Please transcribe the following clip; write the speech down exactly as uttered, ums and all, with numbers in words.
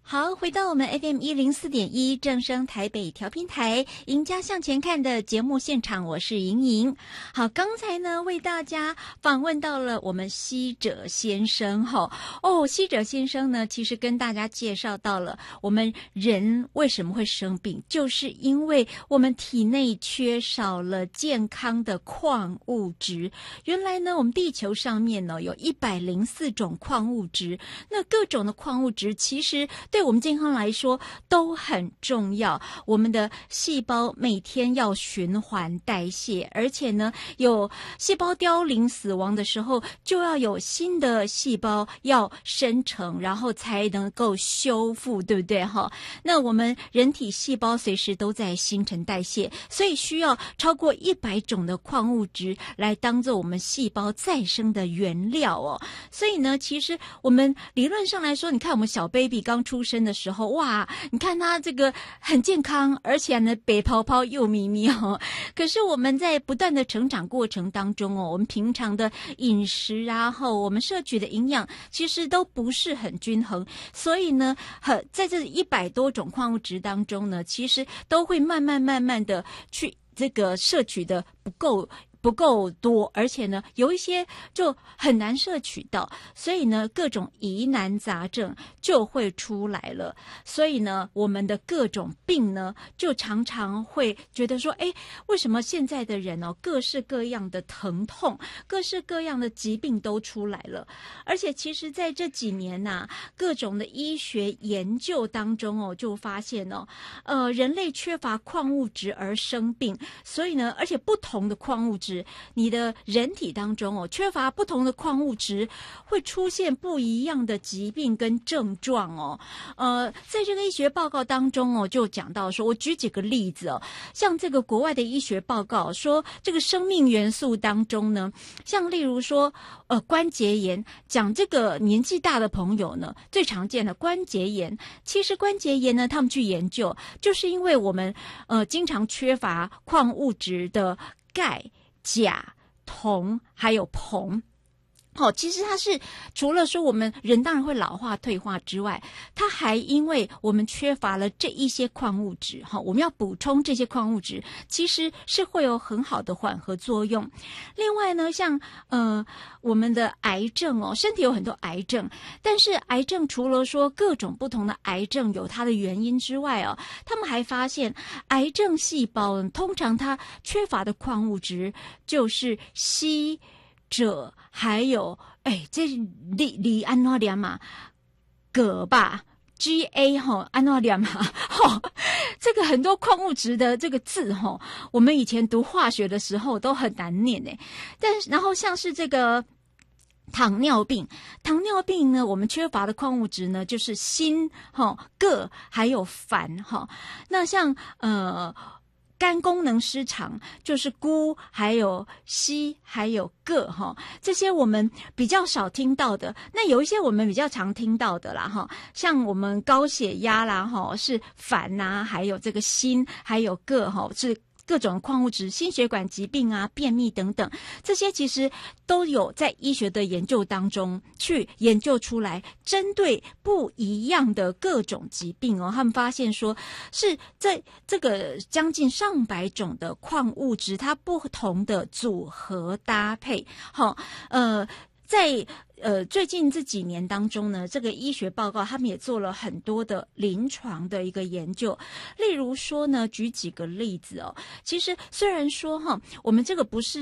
好，回到我们 F M 一零四点一正声台北调频台赢家向前看的节目现场，我是莹莹。好，刚才呢为大家访问到了我们西哲先生哈哦，西哲先生呢其实跟大家介绍到了我们人为什么会生病，就是因为我们体内缺少了健康的矿物质。原来呢我们地球上面呢有一百零四种矿物质，那各种的矿物质其实对我们健康来说都很重要。我们的细胞每天要循环代谢，而且呢有细胞凋零死亡的时候，就要有新的细胞要生成，然后才能够修复，对不对哈？那我们人体细胞随时都在新陈代谢，所以需要超过一百种的矿物质来当做我们细胞再生的原料哦。所以呢其实我们理论上来说，你看我们小 baby 刚出生的时候，哇，你看他这个很健康，而且呢白泡泡又咪咪哦。可是我们在不断的成长过程当中哦，我们平常的饮食啊，后我们摄取的营养其实都不是很均衡，所以呢，在这一百多种矿物质当中呢，其实都会慢慢慢慢的去这个摄取的不够。不够多，而且呢有一些就很难摄取到，所以呢各种疑难杂症就会出来了。所以呢我们的各种病呢就常常会觉得说，诶，为什么现在的人哦各式各样的疼痛，各式各样的疾病都出来了。而且其实在这几年啊，各种的医学研究当中哦就发现哦呃人类缺乏矿物质而生病，所以呢而且不同的矿物质，你的人体当中哦缺乏不同的矿物质，会出现不一样的疾病跟症状哦。呃，在这个医学报告当中哦，就讲到说，我举几个例子哦，像这个国外的医学报告说，这个生命元素当中呢，像例如说呃关节炎，讲这个年纪大的朋友呢，最常见的关节炎，其实关节炎呢，他们去研究，就是因为我们呃经常缺乏矿物质的钙、钾、铜还有硼。好、哦，其实它是除了说我们人当然会老化退化之外，它还因为我们缺乏了这一些矿物质，哈、哦，我们要补充这些矿物质，其实是会有很好的缓和作用。另外呢，像呃我们的癌症哦，身体有很多癌症，但是癌症除了说各种不同的癌症有它的原因之外哦，他们还发现癌症细胞通常它缺乏的矿物质就是硒、锗，还有哎，这李李安诺良嘛，铬吧 ，G A 哈安诺良嘛，哈，这个很多矿物质的这个字哈，我们以前读化学的时候都很难念诶。但是然后像是这个糖尿病，糖尿病呢，我们缺乏的矿物质呢就是锌、哈、铬还有钒哈。那像呃。肝功能失常就是钴还有硒还有铬哈，这些我们比较少听到的。那有一些我们比较常听到的啦哈，像我们高血压啦哈是钒啊，还有这个锌还有铬哈是各种矿物质，心血管疾病啊、便秘等等，这些其实都有在医学的研究当中去研究出来，针对不一样的各种疾病哦，他们发现说是在这个将近上百种的矿物质，它不同的组合搭配，好，呃，在。呃，最近这几年当中呢，这个医学报告他们也做了很多的临床的一个研究。例如说呢，举几个例子哦，其实虽然说哈，我们这个不是